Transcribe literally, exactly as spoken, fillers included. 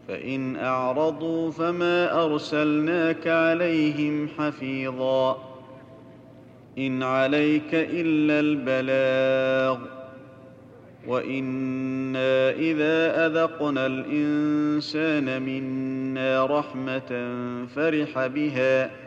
فإن أعرضوا فما أرسلناك عليهم حفيظا إن عليك إلا البلاغ وإنا إذا أذقنا الإنسان منا رحمة فرح بها